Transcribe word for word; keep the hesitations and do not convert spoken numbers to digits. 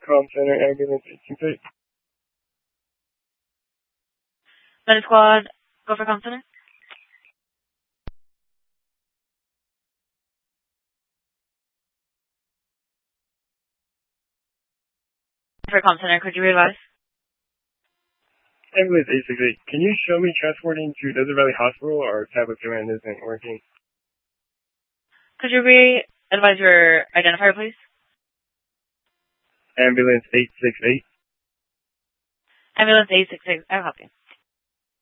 Com Center, ambulance eight six eight. Med Squad, go for Com Center. For Com Center, could you re-advise? Ambulance eight six eight, can you show me transporting to Desert Valley Hospital? Our tablet command isn't working. Could you re-advise your identifier, please? Ambulance eight six eight. Ambulance eight six six, I'll help you.